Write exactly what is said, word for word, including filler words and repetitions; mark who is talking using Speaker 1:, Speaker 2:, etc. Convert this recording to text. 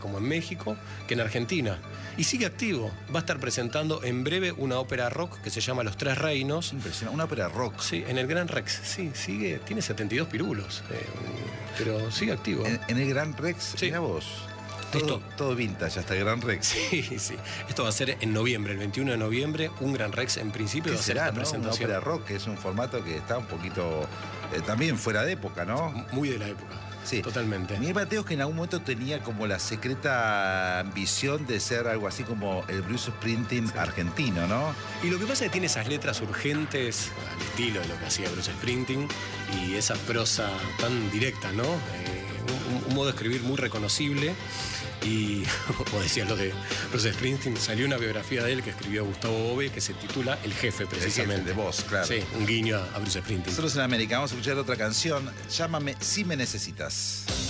Speaker 1: como en México, que en Argentina. Y sigue activo. Va a estar presentando en breve una ópera rock que se llama Los Tres Reinos.
Speaker 2: Impresionante, una ópera rock.
Speaker 1: Sí, en el Gran Rex. Sí, sigue, tiene setenta y dos pirulos, eh, pero sigue activo.
Speaker 2: En, en el Gran Rex,
Speaker 1: sí.
Speaker 2: Mira vos. Todo,
Speaker 1: Esto,
Speaker 2: todo vintage, hasta el Gran Rex.
Speaker 1: Sí, sí. Esto va a ser en noviembre, el veintiuno de noviembre, un Gran Rex en principio.
Speaker 2: ¿Qué
Speaker 1: va a ser
Speaker 2: será,
Speaker 1: esta
Speaker 2: no?
Speaker 1: presentación.
Speaker 2: Una ópera rock, que es un formato que está un poquito eh, también fuera de época, ¿no?
Speaker 1: Muy de la época.
Speaker 2: Sí,
Speaker 1: totalmente.
Speaker 2: Miguel Mateos, que en algún momento tenía como la secreta ambición de ser algo así como el Bruce Springsteen sí. argentino, ¿no?
Speaker 1: Y lo que pasa es que tiene esas letras urgentes al estilo de lo que hacía Bruce Springsteen y esa prosa tan directa, ¿no? Eh, un, un modo de escribir muy reconocible. Y, como decía lo de Bruce Springsteen, salió una biografía de él que escribió Gustavo Bove que se titula El Jefe, precisamente.
Speaker 2: El jefe de vos, claro.
Speaker 1: Sí, un guiño a Bruce Springsteen.
Speaker 2: Nosotros en América vamos a escuchar otra canción, Llámame si me necesitas.